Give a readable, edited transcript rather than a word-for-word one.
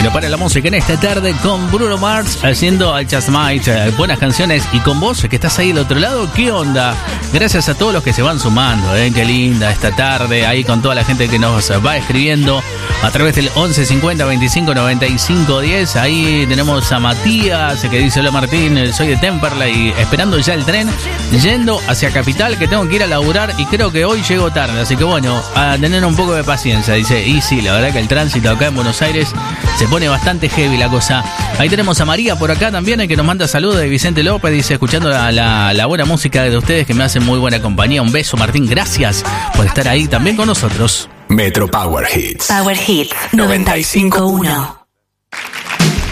para la música en esta tarde con Bruno Mars haciendo al Just Might, buenas canciones. Y con vos, que estás ahí del otro lado, ¿qué onda? Gracias a todos los que se van sumando, qué linda esta tarde, ahí con toda la gente que nos va escribiendo a través del 11 50 25 95 10. Ahí tenemos a Matías que dice: hola Martín, soy de Temperley, esperando ya el tren, yendo hacia Capital, que tengo que ir a laburar y creo que hoy llego tarde, así que bueno, a tener un poco de paciencia, dice. Y sí, la verdad que el tránsito acá en Buenos Aires se pone bastante heavy la cosa. Ahí tenemos a María por acá también, que nos manda saludos, de Vicente López, dice: escuchando la buena música de ustedes que me hacen muy buena compañía. Un beso, Martín, gracias por estar ahí también con nosotros. Metro Power Hits. Power Hits 95.1.